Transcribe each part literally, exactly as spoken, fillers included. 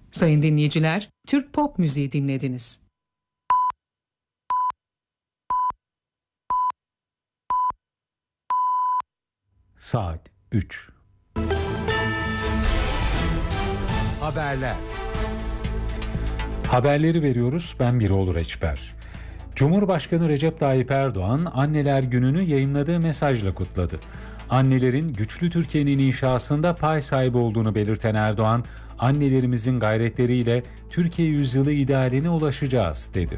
Sayın dinleyiciler, Türk pop müziği dinlediniz. Saat üç. Haberler. Haberleri veriyoruz. Ben Birol Reçber. Cumhurbaşkanı Recep Tayyip Erdoğan Anneler Günü'nü yayınladığı mesajla kutladı. Annelerin güçlü Türkiye'nin inşasında pay sahibi olduğunu belirten Erdoğan, annelerimizin gayretleriyle Türkiye yüzyılı idealine ulaşacağız dedi.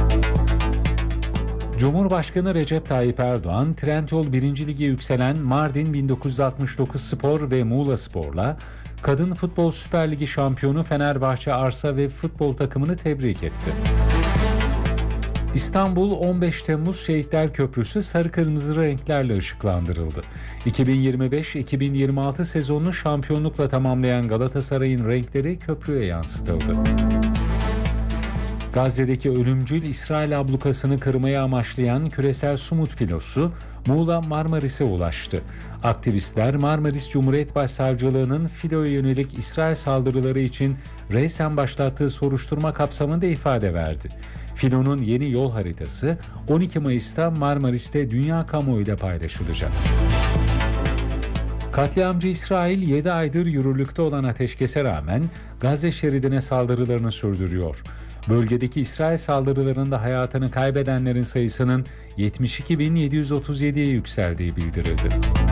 Cumhurbaşkanı Recep Tayyip Erdoğan, Trendyol birinci Lig'e yükselen Mardin bin dokuz yüz altmış dokuz Spor ve Muğla Spor'la Kadın Futbol Süper Ligi şampiyonu Fenerbahçe Arsa ve futbol takımını tebrik etti. İstanbul on beş Temmuz Şehitler Köprüsü sarı kırmızı renklerle ışıklandırıldı. iki bin yirmi beş iki bin yirmi altı sezonunu şampiyonlukla tamamlayan Galatasaray'ın renkleri köprüye yansıtıldı. Gazze'deki ölümcül İsrail ablukasını kırmaya amaçlayan küresel sumut filosu Muğla Marmaris'e ulaştı. Aktivistler Marmaris Cumhuriyet Başsavcılığı'nın filoya yönelik İsrail saldırıları için reysen başlattığı soruşturma kapsamında ifade verdi. Filonun yeni yol haritası on iki Mayıs'ta Marmaris'te dünya kamuoyuyla paylaşılacak. Katliamcı İsrail yedi aydır yürürlükte olan ateşkese rağmen Gazze şeridine saldırılarını sürdürüyor. Bölgedeki İsrail saldırılarında hayatını kaybedenlerin sayısının yetmiş iki bin yedi yüz otuz yediye yükseldiği bildirildi.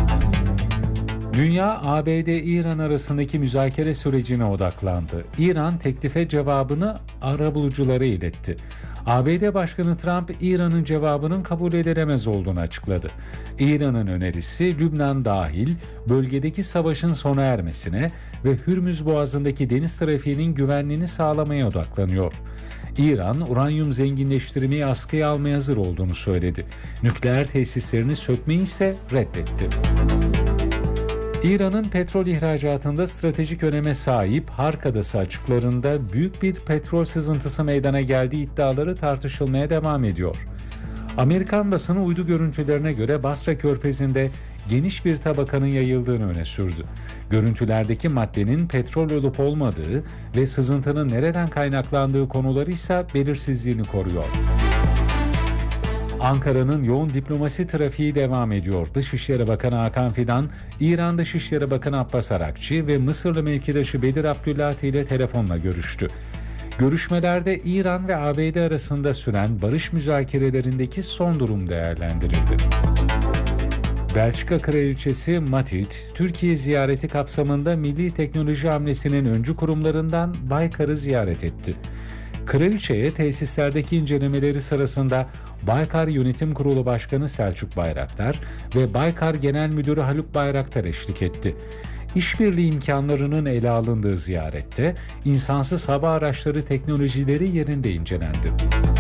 Dünya, A B D-İran arasındaki müzakere sürecine odaklandı. İran teklife cevabını arabuluculara iletti. A B D Başkanı Trump, İran'ın cevabının kabul edilemez olduğunu açıkladı. İran'ın önerisi Lübnan dahil bölgedeki savaşın sona ermesine ve Hürmüz Boğazı'ndaki deniz trafiğinin güvenliğini sağlamaya odaklanıyor. İran, uranyum zenginleştirmeyi askıya almaya hazır olduğunu söyledi. Nükleer tesislerini sökmeyi ise reddetti. İran'ın petrol ihracatında stratejik öneme sahip Hark Adası açıklarında büyük bir petrol sızıntısı meydana geldiği iddiaları tartışılmaya devam ediyor. Amerikan basını uydu görüntülerine göre Basra Körfezi'nde geniş bir tabakanın yayıldığını öne sürdü. Görüntülerdeki maddenin petrol olup olmadığı ve sızıntının nereden kaynaklandığı konuları ise belirsizliğini koruyor. Ankara'nın yoğun diplomasi trafiği devam ediyor. Dışişleri Bakanı Hakan Fidan, İran Dışişleri Bakanı Abbas Arakçı ve Mısırlı mevkidaşı Bedir Abdülati ile telefonla görüştü. Görüşmelerde İran ve A B D arasında süren barış müzakerelerindeki son durum değerlendirildi. Belçika Kraliçesi Matilde, Türkiye ziyareti kapsamında Milli Teknoloji Hamlesi'nin öncü kurumlarından Baykar'ı ziyaret etti. Kraliçe'ye tesislerdeki incelemeleri sırasında Baykar Yönetim Kurulu Başkanı Selçuk Bayraktar ve Baykar Genel Müdürü Haluk Bayraktar eşlik etti. İşbirliği imkanlarının ele alındığı ziyarette insansız hava araçları teknolojileri yerinde incelendi.